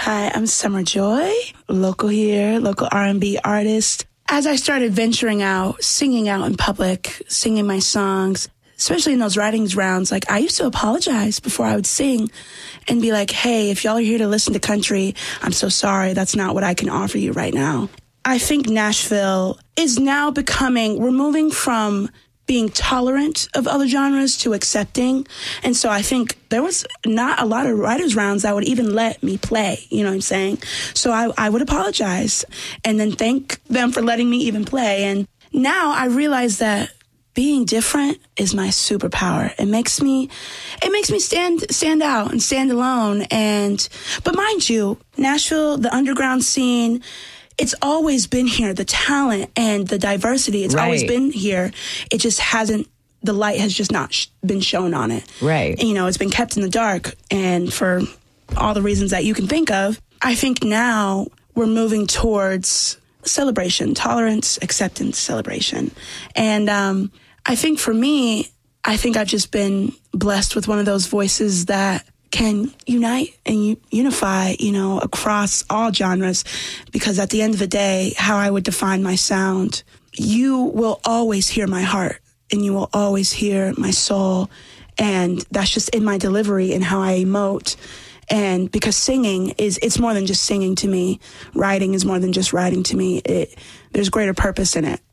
Hi, I'm Summer Joy, local here, local R&B artist. As I started venturing out, singing out in public, singing my songs, especially in those writings rounds, like I used to apologize before I would sing and be like, hey, if y'all are here to listen to country, I'm so sorry. That's not what I can offer you right now. I think Nashville is now we're moving from being tolerant of other genres to accepting. And so I think there was not a lot of writers' rounds that would even let me play, you know what I'm saying? So I would apologize and then thank them for letting me even play. And now I realize that being different is my superpower. It makes me stand out and stand alone. But mind you, Nashville, the underground scene, it's always been here. The talent and the diversity, it's always been here. It just the light has just not been shown on it. Right. And, it's been kept in the dark. And for all the reasons that you can think of, I think now we're moving towards celebration, tolerance, acceptance, celebration. And I think for me, I've just been blessed with one of those voices that can unite and unify, across all genres. Because at the end of the day, how I would define my sound, you will always hear my heart and you will always hear my soul. And that's just in my delivery and how I emote. And because singing it's more than just singing to me. Writing is more than just writing to me. There's greater purpose in it.